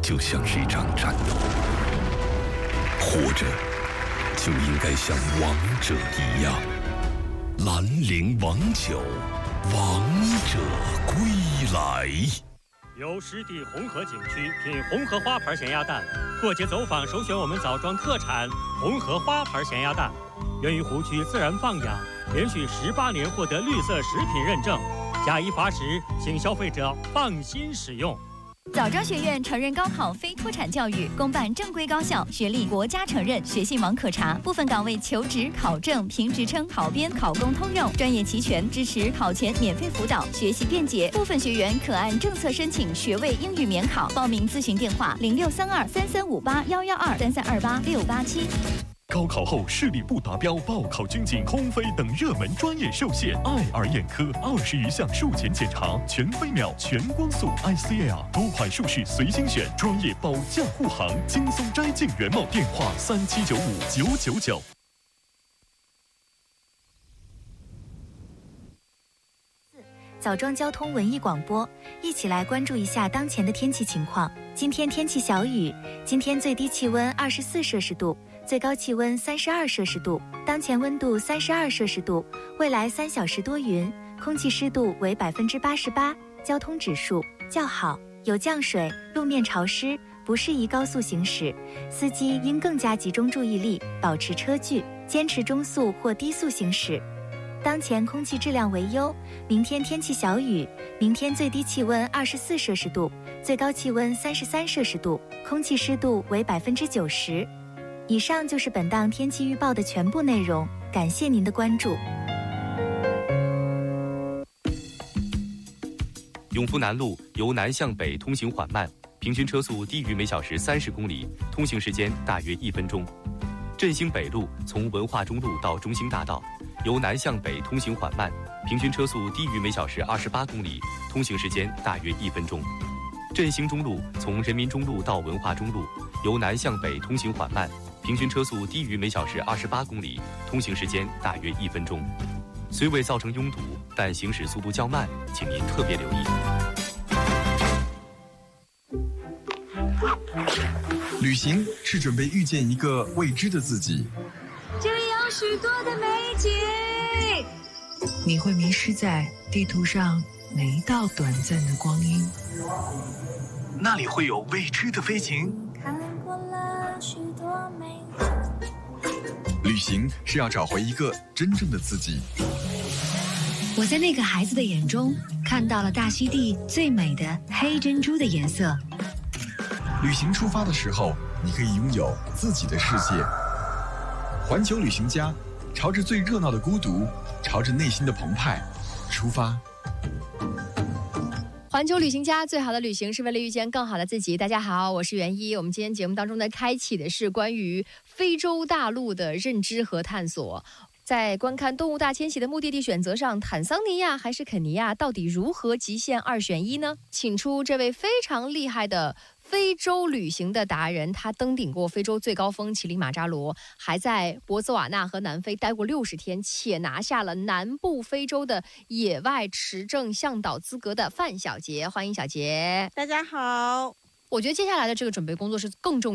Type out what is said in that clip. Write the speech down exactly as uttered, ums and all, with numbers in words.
就像是一场战斗，活着就应该像王者一样。兰陵王酒，王者归来。 由湿地红河景区品红河花牌咸鸭蛋，过节走访首选我们枣庄特产红河花牌咸鸭蛋，源于湖区自然放养，连续十八年获得绿色食品认证，假一罚十，请消费者放心使用。 枣庄学院承认高考非脱产教育，公办正规高校，学历国家承认，学信网可查。部分岗位求职、考证、评职称、考编、考公通用，专业齐全，支持考前免费辅导，学习便捷。部分学员可按政策申请学位英语免考。报名咨询电话：零六三二三三五八幺幺二三三二八六八七。 高考后视力不达标，报考军警、空飞等热门专业受限。爱尔眼科二十余项术前检查，全飞秒、全光速 I C L 多款术式随心选，专业保驾护航，轻松摘镜原貌。电话三七九五九九九。 枣庄交通文艺广播，一起来关注一下当前的天气情况。今天天气小雨，今天最低气温二十四摄氏度，最高气温三十二摄氏度，当前温度三十二摄氏度。未来三小时多云，空气湿度为百分之八十八，交通指数较好，有降水，路面潮湿，不适宜高速行驶，司机应更加集中注意力，保持车距，坚持中速或低速行驶。当前空气质量为优，明天天气小雨，明天最低气温二十四摄氏度，最高气温三十三摄氏度，空气湿度为百分之九十。以上就是本档天气预报的全部内容，感谢您的关注。 永福南路由南向北通行缓慢，平均车速低于每小时三十公里，通行时间大约一分钟。振兴北路从文化中路到中兴大道，由南向北通行缓慢，平均车速低于每小时二十八公里，通行时间大约一分钟。振兴中路从人民中路到文化中路，由南向北通行缓慢，平均车速低于每小时二十八公里，通行时间大约一分钟。虽未造成拥堵，但行驶速度较慢，请您特别留意。 旅行是准备遇见一个未知的自己， 这里有许多的美景， 你会迷失在地图上每一道短暂的光阴。 那里会有未知的飞行。 看过了许多美景。 旅行是要找回一个真正的自己。 我在那个孩子的眼中看到了大溪地最美的黑珍珠的颜色。 旅行出发的时候，你可以拥有自己的世界。环球旅行家，朝着最热闹的孤独，朝着内心的澎湃出发。 环球旅行家，最好的旅行是为了遇见更好的自己。大家好，我是袁一。我们今天节目当中呢，开启的是关于非洲大陆的认知和探索。在观看动物大迁徙的目的地选择上，坦桑尼亚还是肯尼亚，到底如何极限二选一呢？请出这位非常厉害的非洲旅行的达人，他登顶过非洲最高峰乞力马扎罗，还在博茨瓦纳和南非待过六十天，且拿下了南部非洲的野外持证向导资格的范小杰。欢迎小杰。 大家好。 我觉得接下来的这个准备工作是更重要